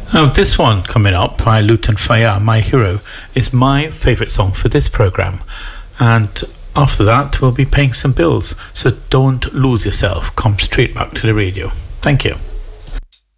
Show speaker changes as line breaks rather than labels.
Now, this one coming up by Lutan Fyah, My Hero, is my favourite song for this programme. And after that, we'll be paying some bills. So don't lose yourself. Come straight back to the radio. Thank you.